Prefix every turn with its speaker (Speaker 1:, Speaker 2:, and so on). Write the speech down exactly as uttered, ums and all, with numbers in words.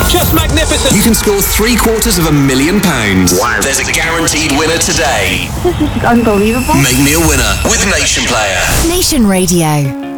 Speaker 1: Just magnificent.
Speaker 2: You can score three quarters of a million pounds. Wow. There's a guaranteed winner today.
Speaker 3: This is unbelievable.
Speaker 2: Make me a winner with Nation Player.
Speaker 4: Nation Radio.